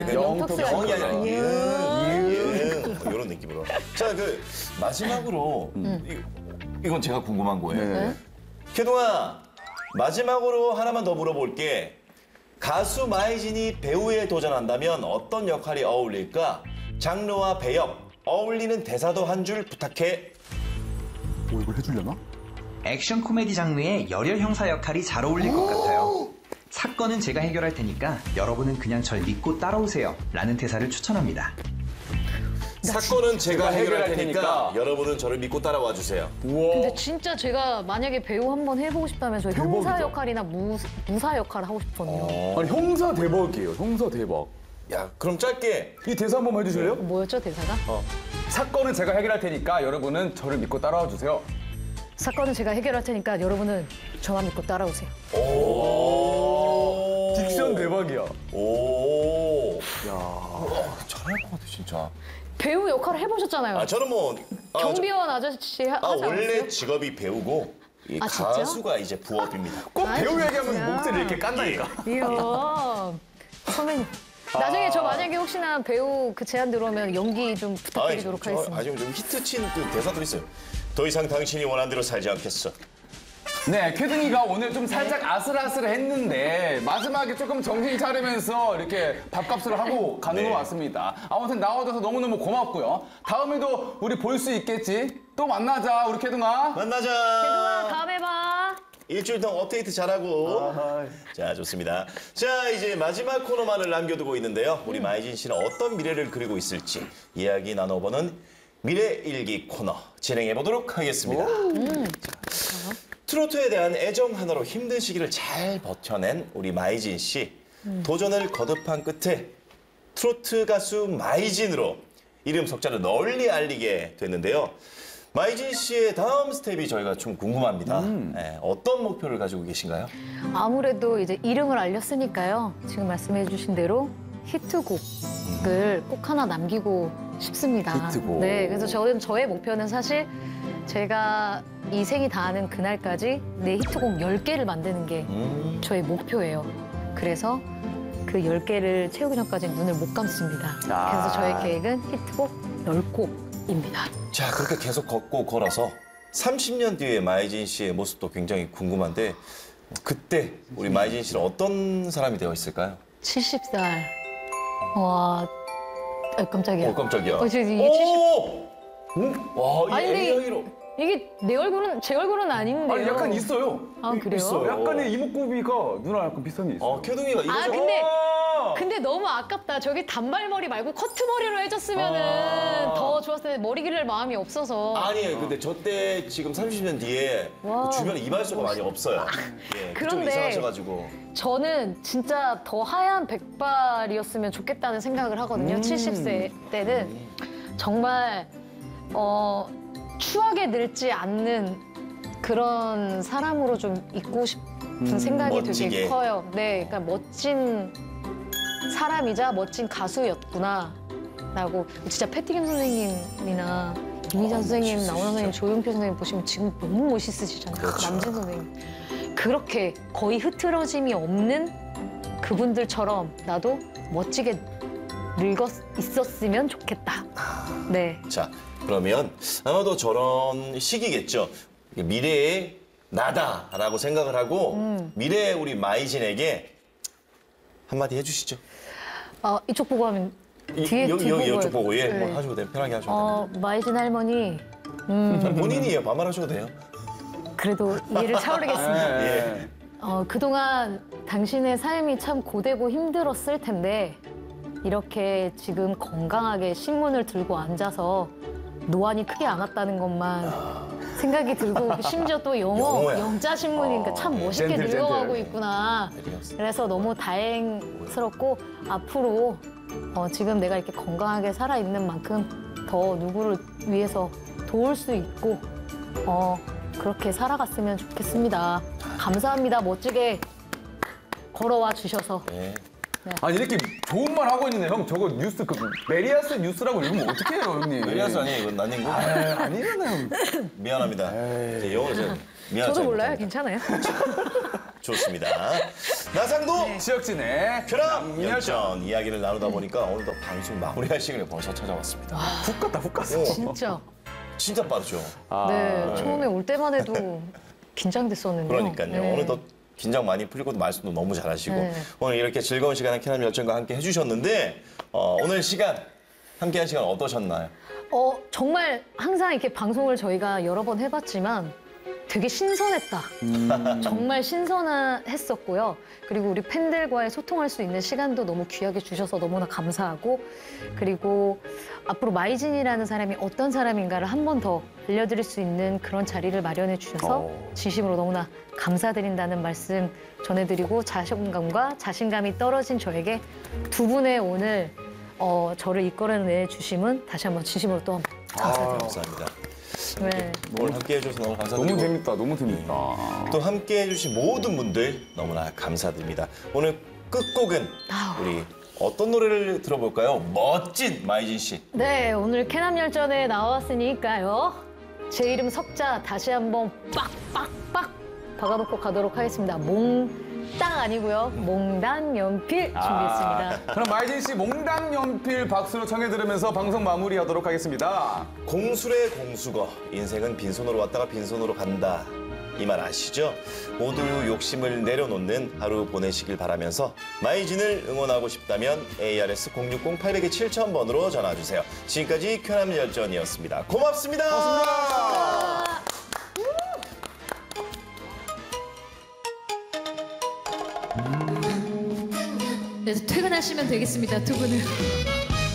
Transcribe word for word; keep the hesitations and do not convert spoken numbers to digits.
영턱스 영이 아니라 예. 이응 이런 느낌으로. 자, 그 마지막으로 이, 이건 제가 궁금한 거예요. 네. 캐동아, 마지막으로 하나만 더 물어볼게. 가수 마이진이 배우에 도전한다면 어떤 역할이 어울릴까? 장르와 배역, 어울리는 대사도 한 줄 부탁해. 뭐 이걸 해주려나? 액션 코미디 장르의 열혈 형사 역할이 잘 어울릴 것 같아요. 사건은 제가 해결할 테니까 여러분은 그냥 절 믿고 따라오세요 라는 대사를 추천합니다. 사건은 제가 해결할 해결할 테니까 테니까 여러분은 저를 믿고 따라와 주세요. 우와. 근데 진짜 제가 만약에 배우 한번 해보고 싶다면 저 형사 대박이다. 역할이나 무, 무사 역할을 하고 싶거든요. 아니 형사 대박이에요. 형사 대박. 야, 그럼 짧게. 이 대사 한 번만 해주실래요? 뭐였죠, 대사가? 사건은 제가 해결할 테니까 여러분은 저를 믿고 따라와 주세요. 사건은 제가 해결할 테니까 여러분은 저만 믿고 따라오세요. 오. 딕션 대박이야. 오. 야, 잘할 것 같아 진짜. 배우 역할을 해보셨잖아요. 아, 저는 뭐 아, 경비원 아저씨 하, 저, 아 하지 원래 않았어요? 직업이 배우고 이 아, 진짜? 가수가 이제 부업입니다. 꼭 아, 배우 진짜? 얘기하면 목소리 이렇게 깐다니까. 이야, 선배님. 나중에 저 만약에 혹시나 배우 그 제안 들어오면 연기 좀 부탁드리도록 저, 하겠습니다. 아, 좀, 좀 히트 친 그 대사도 있어요. 더 이상 당신이 원한 대로 살지 않겠어. 네, 쾌등이가 오늘 좀 살짝 아슬아슬했는데 마지막에 조금 정신 차리면서 이렇게 밥값을 하고 가는 네. 것 같습니다. 아무튼 나와줘서 너무너무 고맙고요. 다음에도 우리 볼 수 있겠지? 또 만나자, 우리 쾌등아. 만나자. 대동아, 다음에 봐. 일주일 동안 업데이트 잘하고. 자, 좋습니다. 자, 이제 마지막 코너만을 남겨두고 있는데요. 우리 마이진 씨는 어떤 미래를 그리고 있을지 이야기 나눠보는 미래일기 코너 진행해 보도록 하겠습니다. 자, 트로트에 대한 애정 하나로 힘든 시기를 잘 버텨낸 우리 마이진 씨. 도전을 거듭한 끝에 트로트 가수 마이진으로 이름 석자를 널리 알리게 됐는데요. 마이진 씨의 다음 스텝이 저희가 좀 궁금합니다. 네, 어떤 목표를 가지고 계신가요? 아무래도 이제 이름을 알렸으니까요. 지금 말씀해 주신 대로 히트곡을 꼭 하나 남기고 싶습니다. 히트곡. 네, 그래서 저는 저의 목표는 사실 제가 이 생이 다하는 그날까지 내 히트곡 열 개를 만드는 게 음. 저의 목표예요. 그래서 그 열 개를 채우기 전까지 눈을 못 감습니다. 아. 그래서 저의 계획은 히트곡 열 곡입니다. 자, 그렇게 계속 걷고 걸어서 삼십 년 뒤에 마이진 씨의 모습도 굉장히 궁금한데 그때 우리 마이진 씨는 어떤 사람이 되어 있을까요? 칠십 살. 와, 아, 깜짝이야. 어, 깜짝이야. 어, 저 이게 칠십... 오! 응? 와, 이 아니, 근데 에이아이로. 이게 내 얼굴은 제 얼굴은 아닌데요. 아니, 약간 있어요. 아, 그래요? 있어요. 약간의 이목구비가 누나 약간 비슷한 게 있어요. 어, 캐동이가 이거 아, 좀- 근데 아! 근데 너무 아깝다. 저기 단발머리 말고 커트머리로 해줬으면은 아. 더 좋았을 텐데 머리 기를 마음이 없어서. 아니에요. 근데 저 때 지금 삼십 년 뒤에 와. 그 주변에 이발소가 많이 없어요. 예, 그쪽 그런데- 이사하셔가지고. 저는 진짜 더 하얀 백발이었으면 좋겠다는 생각을 하거든요. 음. 칠십 세 때는 정말 어, 추억에 늙지 않는 그런 사람으로 좀 있고 싶은 생각이 음, 멋지게. 되게 커요. 네, 그러니까 멋진 사람이자 멋진 가수였구나라고. 진짜 패티김 선생님이나 이미자 선생님, 멋있으시죠. 나훈아 선생님, 조용필 선생님 보시면 지금 너무 멋있으시잖아요. 그렇죠. 남진 선생님. 그렇게 거의 흐트러짐이 없는 그분들처럼 나도 멋지게 늙었 있었으면 좋겠다. 네. 자, 그러면 아마도 저런 시기겠죠. 미래의 나다라고 생각을 하고 음. 미래의 우리 마이진에게 한마디 해주시죠. 어, 이쪽 보고 하면 이- 뒤에 여기, 뒤 여기 보고 이쪽 보고 예, 네. 뭐 하셔도 돼요. 편하게 하셔도 어, 마이진 할머니 돼요. 본인이 반말하셔도 돼요. 그래도 이해를 차오르겠습니다. 예. 어, 그동안 당신의 삶이 참 고되고 힘들었을 텐데 이렇게 지금 건강하게 신문을 들고 앉아서 노안이 크게 안 왔다는 것만 생각이 들고 심지어 또 영어, 영어야. 영자 신문이니까 참 네. 멋있게 젠틀, 늙어가고 젠틀. 있구나. 그래서 너무 다행스럽고 앞으로 어, 지금 내가 이렇게 건강하게 살아있는 만큼 더 누구를 위해서 도울 수 있고 어, 그렇게 살아갔으면 좋겠습니다. 감사합니다. 멋지게 걸어와 주셔서. 네. 아니 이렇게 좋은 말 하고 있는데 형 저거 뉴스 그 메리아스 뉴스라고 읽으면 어떻게 해요 형님? 메리아스 아니에요. 이건 난닝구. 아, 아니잖아요. 미안합니다. 이제 영어로 제가 미안하죠. 저도 몰라요. 괜찮아요. 좋습니다. 나상도 지역진의 쾌남 열전 이야기를 나누다 보니까 오늘도 방송 마무리할 시간이 벌써 찾아왔습니다. 훅 갔다 훅 갔어. 오, 진짜. 진짜 빠르죠. 아, 네, 처음에 올 때만 해도 긴장됐었는데요. 그러니까요. 네. 오늘도 긴장 많이 풀리고 말씀도 너무 잘하시고 네. 오늘 이렇게 즐거운 시간을 쾌남 열전과 함께 해주셨는데 어, 오늘 시간 함께한 시간 어떠셨나요? 어, 정말 항상 이렇게 방송을 저희가 여러 번 해봤지만 되게 신선했다. 정말 신선했었고요. 그리고 우리 팬들과의 소통할 수 있는 시간도 너무 귀하게 주셔서 너무나 감사하고 그리고 앞으로 마이진이라는 사람이 어떤 사람인가를 한 번 더 알려드릴 수 있는 그런 자리를 마련해 주셔서 어. 진심으로 너무나 감사드린다는 말씀 전해드리고 자신감과 자신감이 떨어진 저에게 두 분의 오늘 어, 저를 이끌어내 주심은 다시 한번 진심으로 또 한번 감사드립니다. 감사합니다. 네. 오늘 함께 해주셔서 너무 감사드리고 너무 재밌다, 너무 재밌다. 또 함께 해주신 모든 분들 너무나 감사드립니다. 오늘 끝곡은 아우. 우리 어떤 노래를 들어볼까요? 멋진 마이진 씨. 네, 오늘 캐남 열전에 나왔으니까요. 제 이름 석자 다시 한번 빡빡빡 박아놓고 가도록 하겠습니다. 몽땅 아니고요. 몽단 연필 준비했습니다. 그럼 마이진 씨 몽당 연필 박수로 청해 들으면서 방송 마무리하도록 하겠습니다. 공술의 공수거. 인생은 빈손으로 왔다가 빈손으로 간다. 이 말 아시죠? 모두 욕심을 내려놓는 하루 보내시길 바라면서 마이진을 응원하고 싶다면 에이아르에스 공육공 팔공공 칠천 번으로 전화주세요. 지금까지 쾌남 열전이었습니다. 고맙습니다. 고맙습니다. 네, 퇴근하시면 되겠습니다, 두 분은.